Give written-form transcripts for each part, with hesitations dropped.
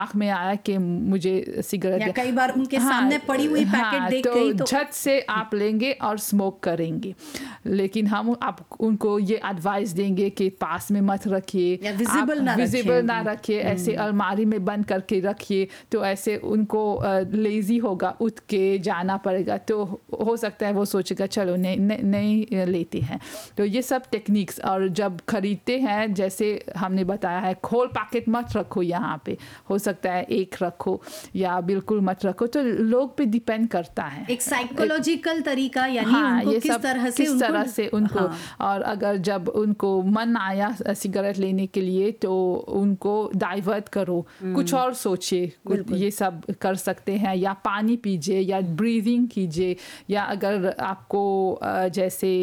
आँख में आया कि मुझे सिगरेट, या कई बार उनके सामने पड़ी हुई पैकेट देख गई तो झट से आप लेंगे और स्मोक करेंगे। लेकिन हम आप उनको ये एडवाइस देंगे कि पास में मत रखिए, या विजिबल ना रखिए, ऐसे अलमारी में बंद करके रखिए। तो ऐसे उनको लेजी होगा, उठ के जाना पड़ेगा, तो हो सकता है वो सोचेगा चलो नहीं लेते हैं। तो ये सब टेक्निक्स। और जब खरीदते हैं, जैसे हमने बताया है, खोल पैकेट मत रखो यहाँ पे, हो सकता है एक रखो या बिल्कुल मत रखो। तो लोग पे डिपेंड करता है, एक साइकोलॉजिकल तरीका, यानी उनको किस तरह से उनको और अगर जब उनको मन आया सिगरेट लेने के लिए तो उनको डाइवर्ट करो, कुछ और सोचिए, ये सब कर सकते हैं। या पानी पीजिए या ब्रीदिंग कीजिए, या अगर आपको जैसे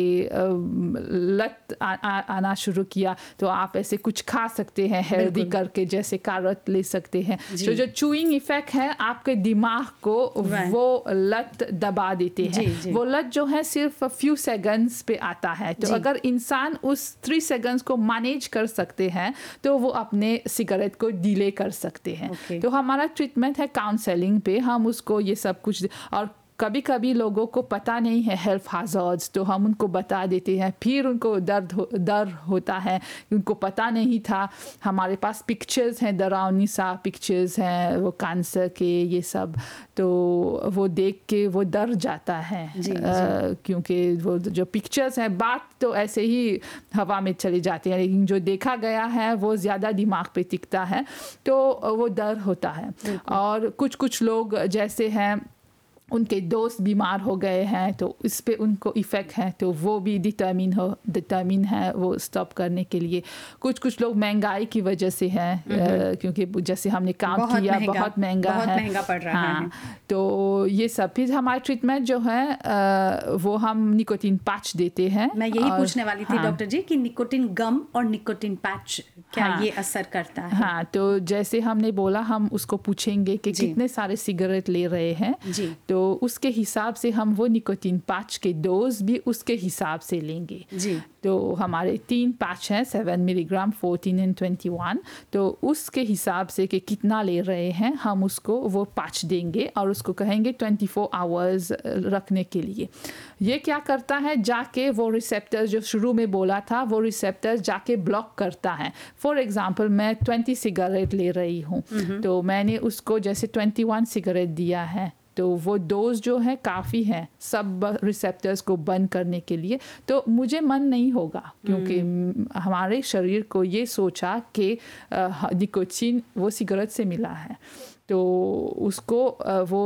लत आना शुरू किया तो आप ऐसे कुछ खा सकते हैं हेल्दी करके, जैसे कैरेट ले सकते हैं। तो जो चूइंग इफेक्ट है आपके दिमाग को वो लत दबा देते हैं। वो लत जो है सिर्फ फ्यू सेकंड्स पे आता है। तो अगर इंसान उस 3 सेकंड्स को मैनेज कर सकते हैं तो वो अपने सिगरेट को डिले कर सकते हैं। तो हमारा ट्रीटमेंट है काउंसलिंग पे, हम उसको ये सब कुछ। और कभी कभी लोगों को पता नहीं है हेल्थ हैज़र्ड्स, तो हम उनको बता देते हैं, फिर उनको डर होता है, उनको पता नहीं था। हमारे पास पिक्चर्स हैं, डरावनी सा पिक्चर्स हैं वो कैंसर के, ये सब। तो वो देख के वो डर जाता है, क्योंकि वो जो पिक्चर्स हैं, बात तो ऐसे ही हवा में चली जाती है, लेकिन जो देखा गया है वो ज़्यादा दिमाग पे टिकता है, तो वो डर होता है। और कुछ लोग जैसे हैं उनके दोस्त बीमार हो गए हैं तो इस पे उनको इफ़ेक्ट है, तो वो भी डिटर्मिन है वो स्टॉप करने के लिए। कुछ लोग महंगाई की वजह से हैं, क्योंकि जैसे हमने काम किया बहुत महंगा पड़ रहा है। तो ये सब। फिर हमारा ट्रीटमेंट जो है वो हम निकोटीन पैच देते हैं। मैं यही पूछने वाली थी डॉक्टर जी कि निकोटीन गम और निकोटीन पैच क्या ये असर करता है? हाँ, तो जैसे हमने बोला, हम उसको पूछेंगे कि कितने सारे सिगरेट ले रहे हैं, तो उसके हिसाब से हम वो निकोटीन पैच के डोज भी उसके हिसाब से लेंगे जी। तो हमारे 3 पैच हैं, 7 मिलीग्राम, 14 और 21। तो उसके हिसाब से कि कितना ले रहे हैं हम उसको वो पैच देंगे और उसको कहेंगे 24 आवर्स रखने के लिए। ये क्या करता है, जाके वो रिसेप्टर जो शुरू में बोला था, वो रिसेप्टर जाके ब्लॉक करता है। फॉर एग्जांपल मैं 20 सिगरेट ले रही हूँ, तो मैंने उसको जैसे 21 सिगरेट दिया है, तो वो डोज जो है काफ़ी है सब रिसेप्टर्स को बंद करने के लिए। तो मुझे मन नहीं होगा, क्योंकि हमारे शरीर को ये सोचा कि निकोटीन वो सिगरेट से मिला है, तो उसको वो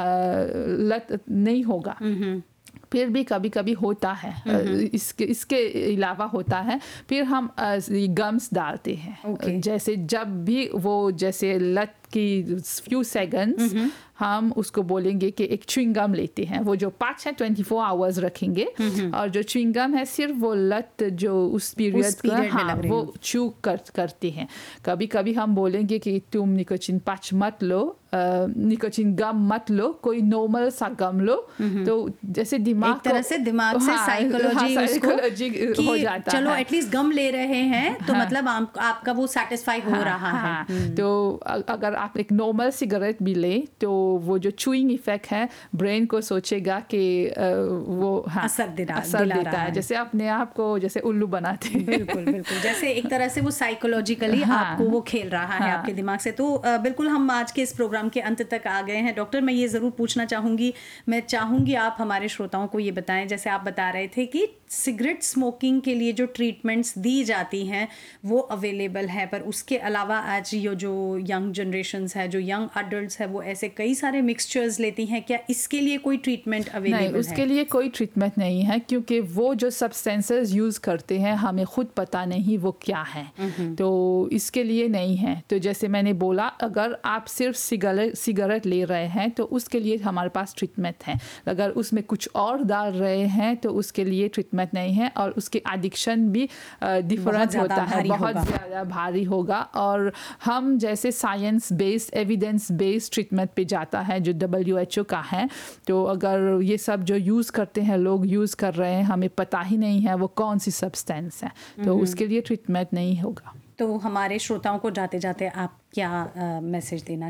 लत नहीं होगा। फिर भी कभी कभी होता है, इसके अलावा होता है। फिर हम गम्स डालते हैं, जैसे जब भी वो जैसे लत की फ्यू सेकंड्स हम उसको बोलेंगे कि एक च्युइंग गम लेते हैं। वो जो पैच है 24 आवर्स रखेंगे, और जो च्युइंग गम है सिर्फ वो लत जो उस पीरियड का वो च्यू करते हैं। कभी कभी हम बोलेंगे कि तुम निकोटीन पैच मत लो, निकोटीन गम मत लो, कोई नॉर्मल सा गम लो। तो जैसे दिमाग एक तरह से दिमाग से साइकोलॉजी हो जाता चलो है। एटलीस्ट गम ले रहे हैं तो मतलब आपका वो सेटिस्फाई हो रहा है। तो अगर आप एक नॉर्मल सिगरेट भी ले तो वो जो चूइंग इफेक्ट है ब्रेन को सोचेगा कि वो असर देता है, जैसे अपने आप को जैसे उल्लू बनाते हैं। बिल्कुल बिल्कुल, जैसे एक तरह से वो साइकोलॉजिकली आपको वो खेल रहा है आपके दिमाग से। तो बिल्कुल हम आज के इस प्रोग्राम के अंत तक आ गए हैं। डॉक्टर, मैं ये ज़रूर पूछना चाहूँगी, मैं चाहूँगी आप हमारे श्रोताओं को ये बताएं, जैसे आप बता रहे थे कि सिगरेट स्मोकिंग के लिए जो ट्रीटमेंट्स दी जाती हैं वो अवेलेबल है, पर उसके अलावा आज ये जो यंग जनरेशंस है, जो यंग अडल्ट्स है, वो ऐसे कई सारे मिक्सचर्स लेती हैं। क्या इसके लिए कोई ट्रीटमेंट अवेलेबल है? नहीं, उसके लिए कोई ट्रीटमेंट नहीं है, क्योंकि वो जो सब्सटेंसेस यूज़ करते हैं हमें खुद पता नहीं वो क्या है, तो इसके लिए नहीं है। तो जैसे मैंने बोला, अगर आप सिर्फ सिगरेट ले रहे हैं तो उसके लिए हमारे पास ट्रीटमेंट है। अगर उसमें कुछ और डाल रहे हैं तो उसके लिए ट्रीटमेंट नहीं है, और उसके एडिक्शन भी डिफरेंट होता है, बहुत ज़्यादा भारी होगा। और हम जैसे science based, evidence based treatment पे जाता है जो WHO का है। तो अगर ये सब जो यूज़ करते हैं लोग यूज़ कर रहे हैं, हमें पता ही नहीं है वो कौन सी सब्सटेंस है, तो उसके लिए ट्रीटमेंट नहीं होगा। तो हमारे श्रोताओं को जाते जाते आप क्या मैसेज देना